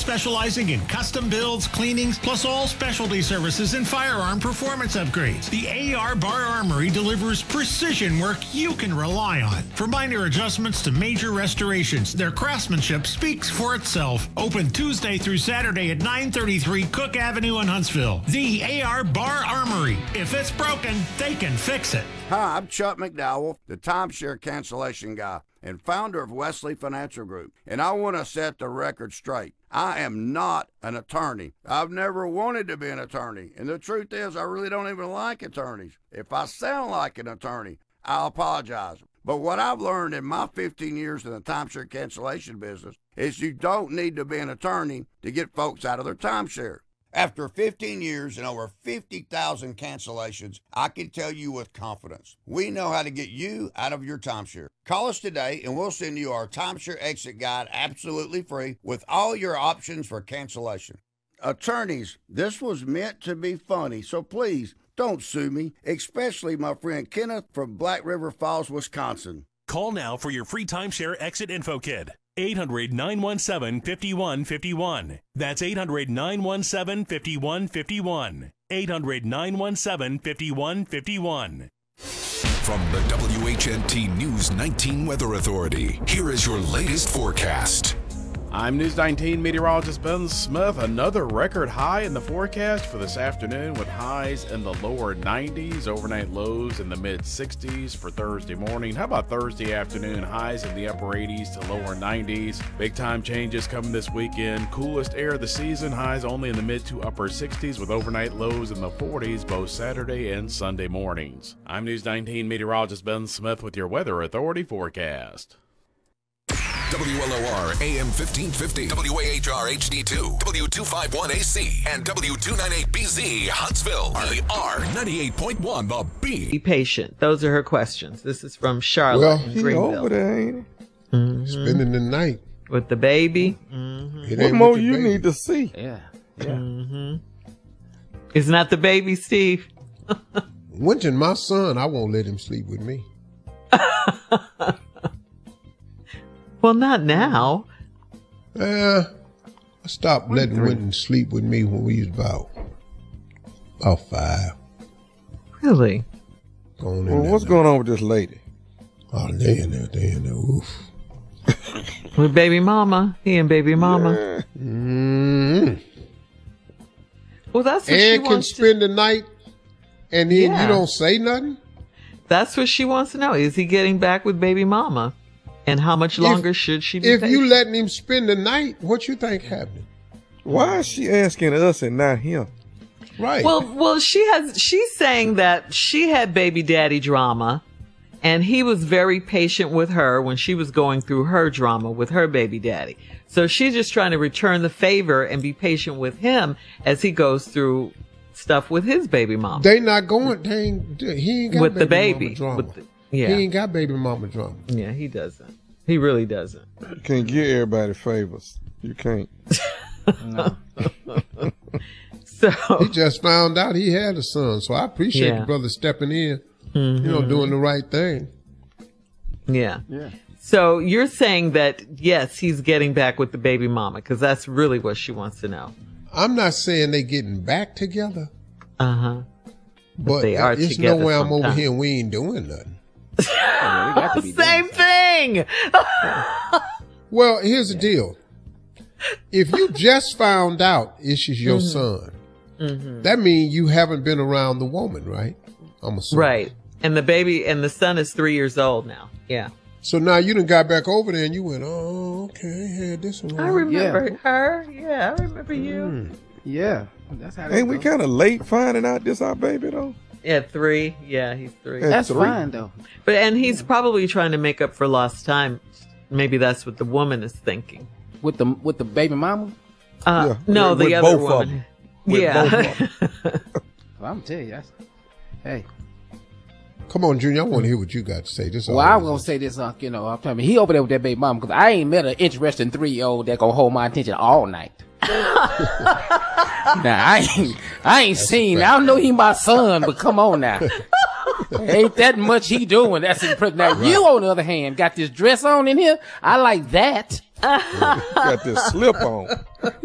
specializing in custom builds, cleanings, plus all specialty services and firearm performance upgrades. The AR Bar Armory delivers precision work you can rely on. From minor adjustments to major restorations, their craftsmanship speaks for itself. Open Tuesday through Saturday at 933 Cook Avenue in Huntsville. The AR Bar Armory. If it's broken, they can fix it. Hi, I'm Chuck McDowell, the timeshare cancellation guy and founder of Wesley Financial Group. And I want to set the record straight. I am not an attorney. I've never wanted to be an attorney. And the truth is, I really don't even like attorneys. If I sound like an attorney, I'll apologize. But what I've learned in my 15 years in the timeshare cancellation business is you don't need to be an attorney to get folks out of their timeshare. After 15 years and over 50,000 cancellations, I can tell you with confidence, we know how to get you out of your timeshare. Call us today and we'll send you our timeshare exit guide absolutely free with all your options for cancellation. Attorneys, this was meant to be funny, so please don't sue me, especially my friend Kenneth from Black River Falls, Wisconsin. Call now for your free timeshare exit info kit. 800-917-5151. That's 800-917-5151. 800-917-5151. From the WHNT News 19 Weather Authority, here is your latest forecast. I'm News 19 meteorologist Ben Smith. Another record high in the forecast for this afternoon with highs in the lower 90s, overnight lows in the mid 60s for Thursday morning. How about Thursday afternoon? Highs in the upper 80s to lower 90s. Big time changes coming this weekend. Coolest air of the season, highs only in the mid to upper 60s with overnight lows in the 40s both Saturday and Sunday mornings. I'm News 19 meteorologist Ben Smith with your Weather Authority forecast. WLOR AM 1550, WAHR HD2, W251AC, and W298BZ Huntsville are the R98.1, the B. Be patient. Those are her questions. This is from Charlotte in Greenville. Over there, ain't he? Mm-hmm. Spending the night. With the baby. Mm-hmm. What more you need to see? Yeah. Mm-hmm. Isn't that the baby, Steve? Winching my son, I won't let him sleep with me. Well, not now. I stopped letting Winton sleep with me when we was about 5. Really? What's going on with this lady? Oh, they in there, oof. With baby mama. He and baby mama. Yeah. Mm-hmm. Well, that's what and she can wants spend the night, and then you don't say nothing? That's what she wants to know. Is he getting back with baby mama? And how much longer should she be patient? You letting him spend the night, what you think happened? Why is she asking us and not him? Right. Well, she's saying that she had baby daddy drama, and he was very patient with her when she was going through her drama with her baby daddy. So she's just trying to return the favor and be patient with him as he goes through stuff with his baby mama. They not going. He ain't got with baby the baby. Mama drama. He ain't got baby mama drama. Yeah, he doesn't. He really doesn't. You can't give everybody favors. You can't. No. So he just found out he had a son. So I appreciate the brother stepping in. Mm-hmm. Doing the right thing. Yeah. So you're saying that yes, he's getting back with the baby mama because that's really what she wants to know. I'm not saying they getting back together. But they are together. There's no way I'm over here and we ain't doing nothing. Same thing. Well, here's the deal. If you just found out this is your son, that means you haven't been around the woman, right? I'm assuming. Right. And the baby and the son is 3 years old now. Yeah. So now you done got back over there and you went, oh, okay, I had this one. I remember her. Yeah, I remember you. Yeah. That's how Ain't we kind of late finding out this our baby, though? At 3. Yeah, he's 3. That's fine, though. And he's probably trying to make up for lost time. Maybe that's what the woman is thinking. With the baby mama? No, the other woman. Yeah. Well, I'm telling you, hey. Come on, Junior, I want to hear what you got to say. Well, I'm going to say this, I'm telling you, he over there with that baby mama, because I ain't met an interesting 3-year-old that going to hold my attention all night. Now, I ain't seen, I don't know he my son, but come on now. Ain't that much he doing. That's impressive. Now, you, on the other hand, got this dress on in here. I like that. Got this slip on.